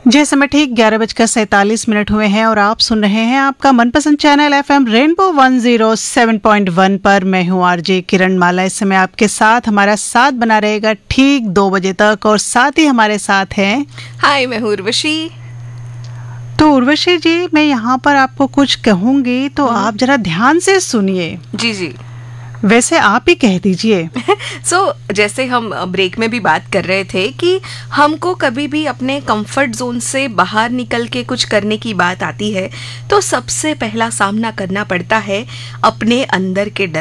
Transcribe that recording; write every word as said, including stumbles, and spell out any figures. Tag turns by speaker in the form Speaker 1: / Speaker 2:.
Speaker 1: जय समय ठीक ग्यारह बजकर सैंतालीस मिनट हुए हैं और आप सुन रहे हैं आपका मनपसंद channel FM rainbow one zero seven point one पर। मैं हूं आरजे किरण माला। इस समय आपके साथ हमारा साथ बना रहेगा ठीक दो बजे तक और साथ ही हमारे साथ हैं।
Speaker 2: हाय, मैं हूं उर्वशी।
Speaker 1: तो उर्वशी जी, मैं यहाँ पर आपको कुछ कहूंगी तो आप जरा ध्यान से सुनिए।
Speaker 2: जी जी।
Speaker 1: वैसे आप ही कह दीजिए।
Speaker 2: सो so, जैसे हम ब्रेक में भी बात कर रहे थे कि हमको कभी भी अपने कंफर्ट जोन से बाहर निकल के कुछ करने की बात आती है तो सबसे पहला सामना करना पड़ता है अपने अंदर के डर